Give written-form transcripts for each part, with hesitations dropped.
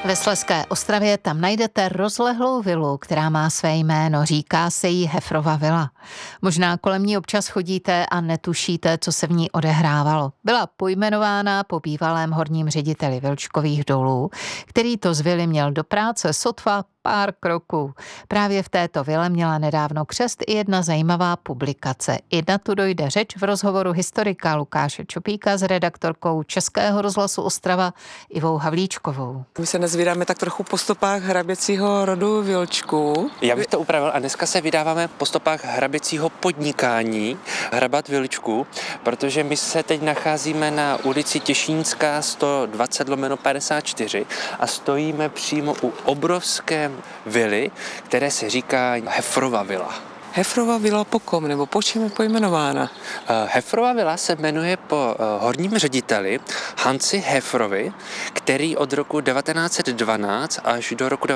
Ve Slezské Ostravě tam najdete rozlehlou vilu, která má své jméno. Říká se jí Heffrova vila. Možná kolem ní občas chodíte a netušíte, co se v ní odehrávalo. Byla pojmenována po bývalém horním řediteli Vilčkových dolů, který to z vily měl do práce sotva pár kroků. Právě v této vile měla nedávno křest i jedna zajímavá publikace. I na tu dojde řeč v rozhovoru historika Lukáše Čopíka s redaktorkou Českého rozhlasu Ostrava Ivou Havlíčkovou. My se dnes vydáme tak trochu po stopách hraběcího rodu Vilčků. Já bych to upravil a dneska se vydáváme po stopách hraběcího podnikání hrabat Vilčků, protože my se teď nacházíme na ulici Těšínská 120/54 a stojíme přímo u obrovské vily, které se říká Heffrova vila. Heffrova vila po kom, nebo po čem je pojmenována? Heffrova vila se jmenuje po horním řediteli Hansi Heffrovi, který od roku 1912 až do roku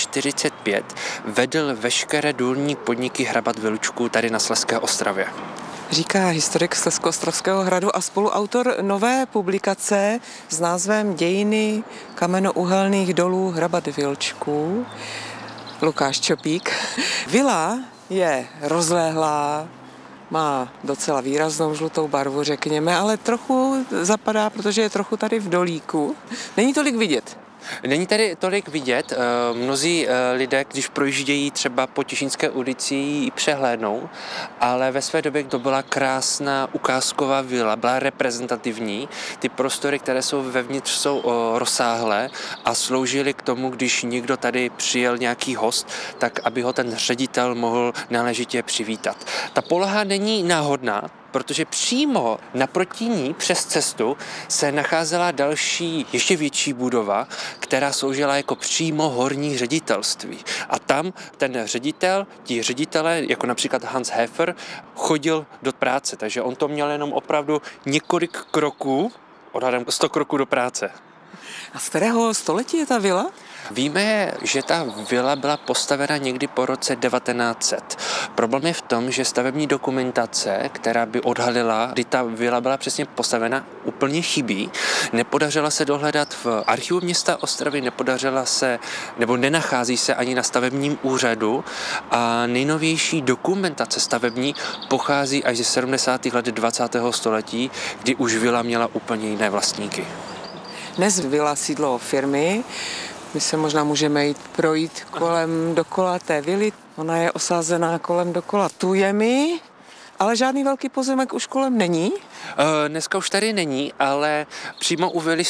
1945 vedl veškeré důlní podniky hrabat Vilčků tady na Slezské Ostravě. Říká historik Slezsko-Ostravského hradu a spoluautor nové publikace s názvem Dějiny kamenouhelných dolů hrabat Vilčků, Lukáš Čopík. Vila je rozlehlá, má docela výraznou žlutou barvu, řekněme, ale trochu zapadá, protože je trochu tady v dolíku. Není tolik vidět. Není tady tolik vidět. Mnozí lidé, když projíždějí třeba po Těšínské ulici, ji přehlédnou, ale ve své době to byla krásná ukázková vila, byla reprezentativní. Ty prostory, které jsou vevnitř, jsou rozsáhlé a sloužily k tomu, když někdo tady přijel nějaký host, tak aby ho ten ředitel mohl náležitě přivítat. Ta poloha není náhodná, protože přímo naproti ní přes cestu se nacházela další, ještě větší budova, která sloužila jako přímo horní ředitelství. A tam ten ředitel, ti ředitelé, jako například Hans Heffer, chodil do práce, takže on to měl jenom opravdu několik kroků, odhadem 100 kroků do práce. A z kterého století je ta vila? Víme, že ta vila byla postavena někdy po roce 1900. Problém je v tom, že stavební dokumentace, která by odhalila, kdy ta vila byla přesně postavena, úplně chybí. Nepodařila se dohledat v archivu města Ostravy, nepodařila se, nebo nenachází se ani na stavebním úřadu a nejnovější dokumentace stavební pochází až ze 70. let 20. století, kdy už vila měla úplně jiné vlastníky. Dnes vila sídlo firmy. My se možná můžeme jít projít kolem dokola té vily. Ona je osázená kolem dokola tujemi, ale žádný velký pozemek už kolem není. Dneska už tady není, ale přímo u vily